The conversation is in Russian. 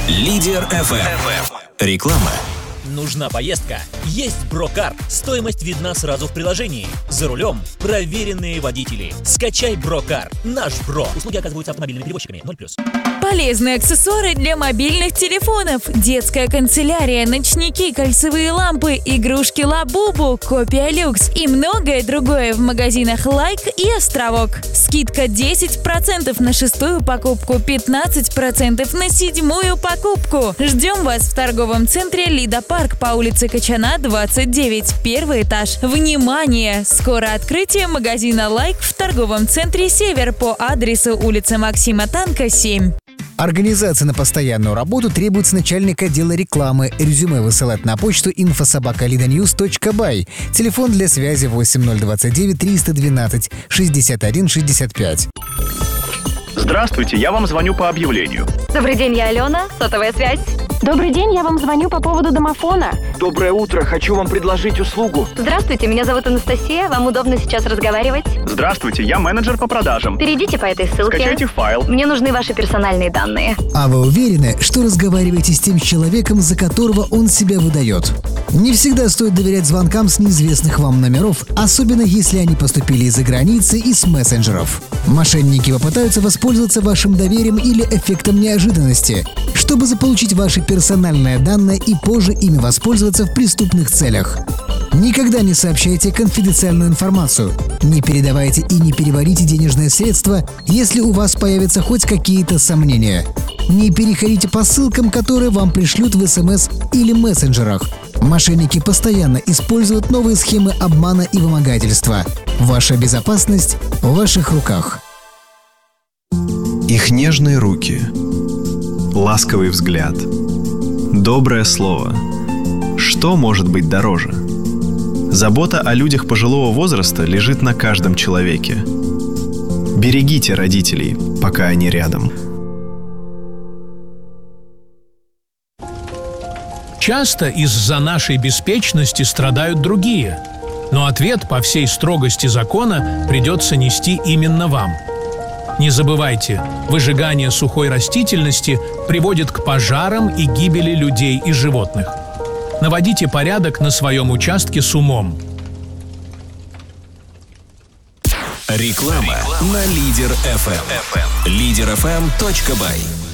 Лидер FM. Реклама. Нужна поездка? Есть Брокар. Стоимость видна сразу в приложении. За рулем проверенные водители. Скачай Брокар. Наш Бро. Услуги оказываются автомобильными перевозчиками. 0+. Полезные аксессуары для мобильных телефонов, детская канцелярия, ночники, кольцевые лампы, игрушки Лабубу, копия Люкс и многое другое в магазинах Лайк и Островок. Скидка 10% на 6-ю покупку, 15% на 7-ю покупку. Ждем вас в торговом центре Лида Парк по улице Кочана, 29, первый этаж. Внимание! Скоро открытие магазина Лайк в торговом центре Север по адресу улица Максима Танка, 7. Организация на постоянную работу требуется начальник отдела рекламы. Резюме высылать на почту info@lidanews.by. Телефон для связи 8029 312 61 65. Здравствуйте, я вам звоню по объявлению. Добрый день, я Алена, сотовая связь. Добрый день, я вам звоню по поводу домофона. Доброе утро, хочу вам предложить услугу. Здравствуйте, меня зовут Анастасия, вам удобно сейчас разговаривать? Здравствуйте, я менеджер по продажам. Перейдите по этой ссылке. Скачайте файл. Мне нужны ваши персональные данные. А вы уверены, что разговариваете с тем человеком, за которого он себя выдает? Не всегда стоит доверять звонкам с неизвестных вам номеров, особенно если они поступили из-за границы и с мессенджеров. Мошенники попытаются воспользоваться вашим доверием или эффектом неожиданности, чтобы заполучить ваши персональные данные и позже ими воспользоваться в преступных целях. Никогда не сообщайте конфиденциальную информацию, не передавайте и не переводите денежные средства, если у вас появятся хоть какие-то сомнения. Не переходите по ссылкам, которые вам пришлют в СМС или мессенджерах. Мошенники постоянно используют новые схемы обмана и вымогательства. Ваша безопасность в ваших руках. Их нежные руки, ласковый взгляд, доброе слово. Что может быть дороже? Забота о людях пожилого возраста лежит на каждом человеке. Берегите родителей, пока они рядом. Часто из-за нашей беспечности страдают другие, но ответ по всей строгости закона придется нести именно вам. Не забывайте, выжигание сухой растительности приводит к пожарам и гибели людей и животных. Наводите порядок на своем участке с умом. Реклама на Лидер FM. Лидерfm.by.